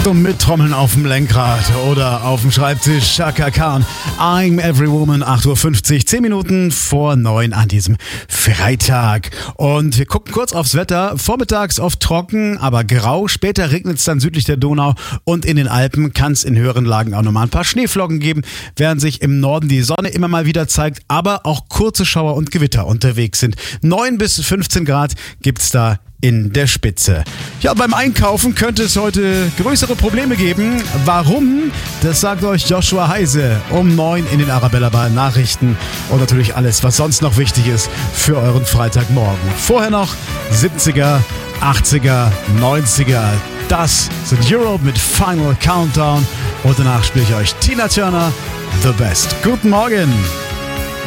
Achtung, mit Trommeln auf dem Lenkrad oder auf dem Schreibtisch. Chaka Khan, I'm Every Woman, 8:50 Uhr, 10 Minuten vor 9 an diesem Freitag. Und wir gucken kurz aufs Wetter. Vormittags oft trocken, aber grau. Später regnet es dann südlich der Donau und in den Alpen kann es in höheren Lagen auch nochmal ein paar Schneeflocken geben, während sich im Norden die Sonne immer mal wieder zeigt, aber auch kurze Schauer und Gewitter unterwegs sind. 9 bis 15 Grad gibt's da in der Spitze. Ja, beim Einkaufen könnte es heute größere Probleme geben. Warum? Das sagt euch Joshua Heise um 9 in den Arabella Bar Nachrichten und natürlich alles, was sonst noch wichtig ist für euren Freitagmorgen. Vorher noch 70er, 80er, 90er. Das sind Europe mit Final Countdown und danach spiele ich euch Tina Turner, The Best. Guten Morgen!